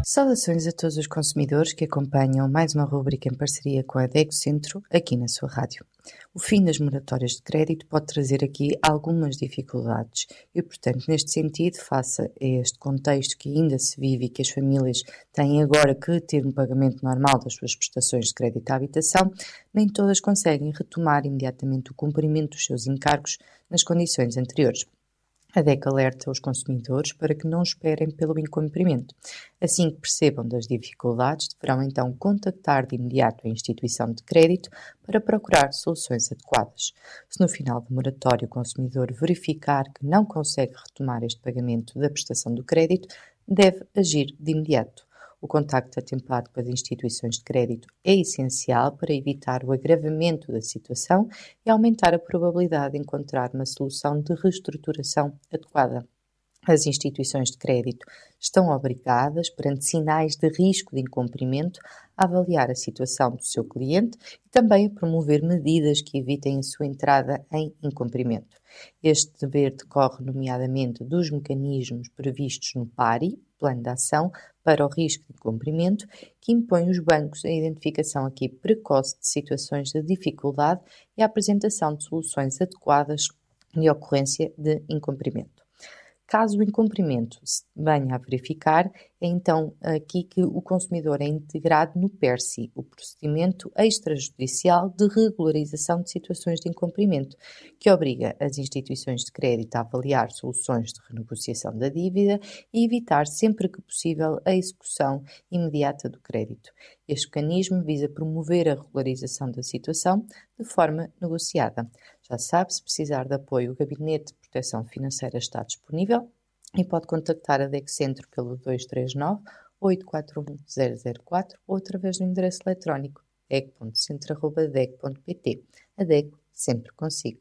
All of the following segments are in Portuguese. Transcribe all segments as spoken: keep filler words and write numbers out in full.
Saudações a todos os consumidores que acompanham mais uma rubrica em parceria com a Adego Centro aqui na sua rádio. O fim das moratórias de crédito pode trazer aqui algumas dificuldades e, portanto, neste sentido, face a este contexto que ainda se vive e que as famílias têm agora que ter um pagamento normal das suas prestações de crédito à habitação, nem todas conseguem retomar imediatamente o cumprimento dos seus encargos nas condições anteriores. A D E C alerta os consumidores para que não esperem pelo incumprimento. Assim que percebam das dificuldades, deverão então contactar de imediato a instituição de crédito para procurar soluções adequadas. Se no final do moratório o consumidor verificar que não consegue retomar este pagamento da prestação do crédito, deve agir de imediato. O contacto atemplado com as instituições de crédito é essencial para evitar o agravamento da situação e aumentar a probabilidade de encontrar uma solução de reestruturação adequada. As instituições de crédito estão obrigadas, perante sinais de risco de incumprimento, a avaliar a situação do seu cliente e também a promover medidas que evitem a sua entrada em incumprimento. Este dever decorre, nomeadamente, dos mecanismos previstos no PARI, Plano de Ação para o Risco de Incumprimento, que impõe aos bancos a identificação aqui precoce de situações de dificuldade e a apresentação de soluções adequadas de ocorrência de incumprimento. Caso o incumprimento se venha a verificar, é então aqui que o consumidor é integrado no PERSI, o procedimento extrajudicial de regularização de situações de incumprimento, que obriga as instituições de crédito a avaliar soluções de renegociação da dívida e evitar sempre que possível a execução imediata do crédito. Este mecanismo visa promover a regularização da situação de forma negociada. Já sabe, se precisar de apoio, o Gabinete de Proteção Financeira está disponível e pode contactar a Adego Centro pelo dois três nove, oito quatro um, zero zero quatro ou através do endereço eletrónico adego ponto centro arroba adego ponto pt. Adego, sempre consigo.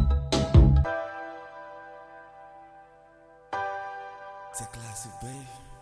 It's a classic, babe.